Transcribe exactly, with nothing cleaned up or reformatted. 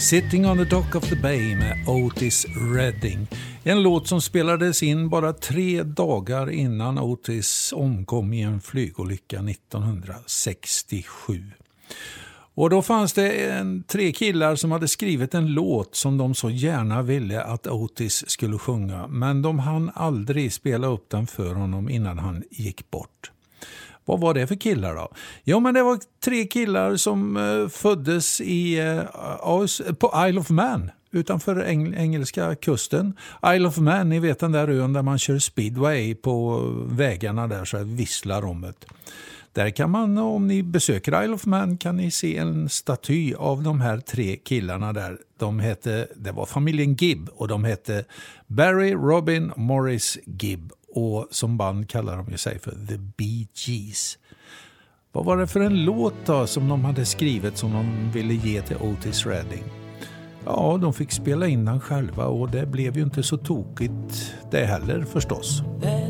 Sitting on the Dock of the Bay med Otis Redding. En låt som spelades in bara tre dagar innan Otis omkom i en flygolycka nittonhundrasextiosju. Och då fanns det en, tre killar som hade skrivit en låt som de så gärna ville att Otis skulle sjunga. Men de hann aldrig spela upp den för honom innan han gick bort. Vad var det för killar då? Ja, men det var tre killar som uh, föddes i, uh, på Isle of Man utanför eng- engelska kusten. Isle of Man, ni vet den där ön där man kör speedway på vägarna där så visslar om det. Där kan man, om ni besöker Isle of Man, kan ni se en staty av de här tre killarna där. De hette, det var familjen Gibb och de hette Barry, Robin, Morris Gibb. Och som band kallar de sig för The Bee Gees. Vad var det för en låt då som de hade skrivit som de ville ge till Otis Redding? Ja, de fick spela in den själva och det blev ju inte så tokigt det heller förstås.